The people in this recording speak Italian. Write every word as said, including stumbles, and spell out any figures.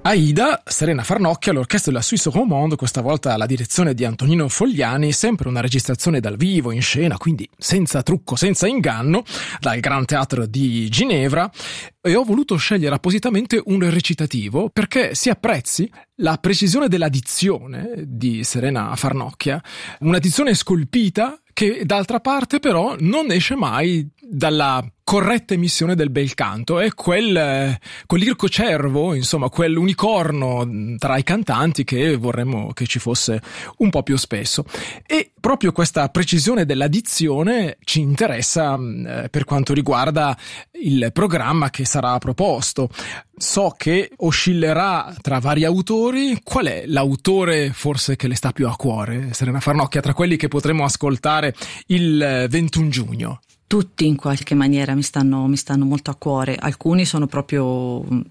Aida, Serena Farnocchia, l'orchestra della Suisse Romande, questa volta alla direzione di Antonino Fogliani, sempre una registrazione dal vivo, in scena, quindi senza trucco, senza inganno, dal Grand Théâtre di Ginevra, e ho voluto scegliere appositamente un recitativo perché si apprezzi la precisione della dizione di Serena Farnocchia, una dizione scolpita che d'altra parte però non esce mai dalla corretta emissione del bel canto. È quel quell'ircocervo, insomma, quell'unicorno tra i cantanti che vorremmo che ci fosse un po' più spesso. E proprio questa precisione della dizione ci interessa eh, per quanto riguarda il programma che sarà proposto. So che oscillerà tra vari autori. Qual è l'autore forse che le sta più a cuore, Serena Farnocchia, tra quelli che potremo ascoltare il ventuno giugno? Tutti in qualche maniera mi stanno, mi stanno molto a cuore. Alcuni sono proprio